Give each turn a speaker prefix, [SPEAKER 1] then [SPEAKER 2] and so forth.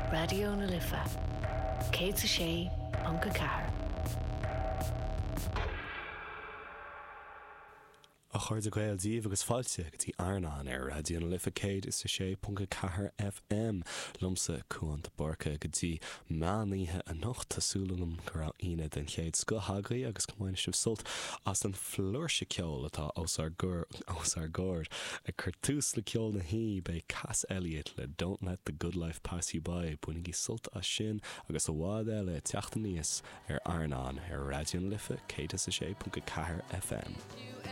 [SPEAKER 1] Radio na Lifa. Cé sa sé an go ceathair.
[SPEAKER 2] A chuir a ghail díomh agus fáilte go dtí airnán ar Radio na Lifa céad is sé .4 FM lumsa cuant borca go dtí meáníthe a nocht tásúlanum go raibh ine den chéad scothagaí agus cumáine sibh sult as an flúirse ceol atá os ar gord a chur tús le ceol na hí be Cass Elliot le Don't Let the Good Life Pass You By bunig í sult a sin agus a bhád eile teachta níos ar airnán ar Radio na Lifa céad is sé .4 FM.